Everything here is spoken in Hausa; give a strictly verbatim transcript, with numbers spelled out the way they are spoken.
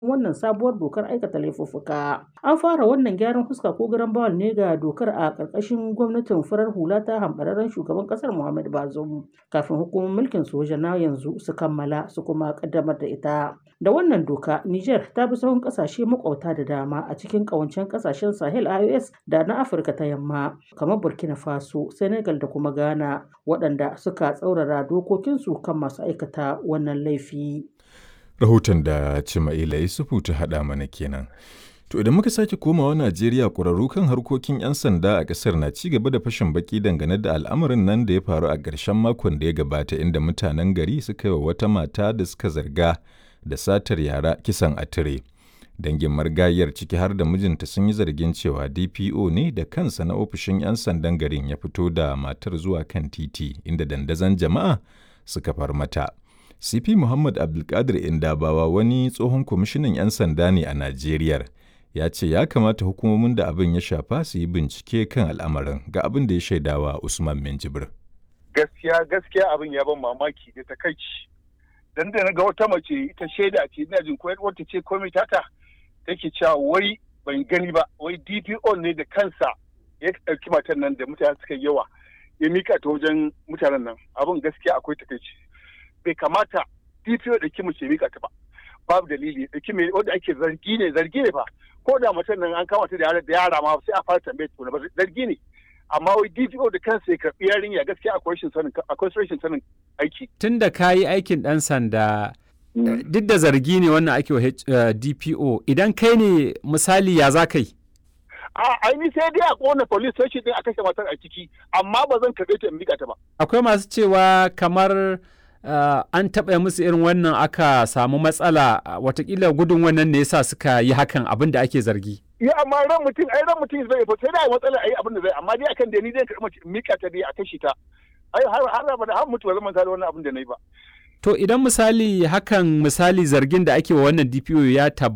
wannan sabuwar dokar aikata laifuffuka. An fara wannan gyaran fuska ko garan bawal ne ga dokar a ƙarƙashin gwamnatin farar hula ta hambararren shugaban ƙasar Muhammad Bazoum kafin hukumomin mulkin soja na yanzu su kammala su kuma ƙaddamar da ita. Da wannan doka, Niger ta bi sahun ƙasashe makwabta da dama a cikin ƙawancen ƙasashen Sahel I O S da na Afirka ta Yamma kamar Burkina Faso, Senegal da kuma Ghana waɗanda suka tsaurara dokokinsu kan masu aikata wannan laifi. Rahoton da Cima'ila Yusufu ta haɗa mana kenan. To idan muka sake komawa Najeriya, ƙwararru kan harkokin 'yan sanda a ƙasar na ci gaba da fashin baki dangane da al'amarin nan da ya faru a ƙarshen makon da ya gabata inda mutanen gari suka yi wa wata mata da suka zarga da satar yara kisan a tire. Dangin marigayiyar ciki har da mijinta sun yi zargin cewa D P O ne da kansa na ofishin 'yan sandan garin ya fito da matar zuwa kan titi inda dandazon jama'a suka far mata. C P Muhammad Abdulkadir Indabawa wani tsohon kwamishinan 'yan sanda ne a Najeriya. Ya ce ya kamata hukumomin da abin ya shafa su yi bincike kan al'amarin ga abin da ya shaidawa Usman Minjibir. Gaskiya gaskiya abin ya ban mamaki da takaici. Dan da na ga wata mace ita shaida ce ina jin koyar wata ce komai tata take cewa wai ban gani ba wai D P O ne da kansa ya ɗauki matan nan da mutane suka yawa ya mika ta wajen mutanen nan abin gaskiya akwai takaici. Bai kamata D P O da ki mace mika ta ba. Babu dalili da ki mai wanda ake zargi ne zargi ne fa ko da mutum nan an kama ta da yara da yara ma sai a fara tambaye ta ba zargi ne amma wai D P O da kansa ya karbi yarinya gaskiya akwai rashin sanin akwai rashin sanin aiki. Tunda kayi aikin dan sanda duk da zargi ne wannan ake wa D P O idan kai ne misali ya za kai? A aini sai dai a kona police station din a kashe matar a ciki amma ba zan karbe ta in mika ta ba. Akwai masu cewa kamar Uh, an taɓa musu irin wannan aka samu matsala uh, watakila gudun wannan ne yasa suka yi hakan abin da ake zargi. Ya amma ran mutum ai ran mutum zai fa sai da matsala ai abin da zai amma dai akan da ni zai karɓi mika ta dai a kashi ta. Ai har har ba da har mutu ba zan manta da wannan abin da nayi ba. To idan misali hakan misali zargin da ake wa wannan D P O ya tabbata